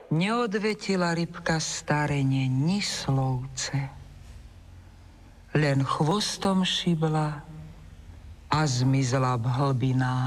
Neodvetila rybka starene ni slovce, len chvostom šibla a zmizla v hlbinách.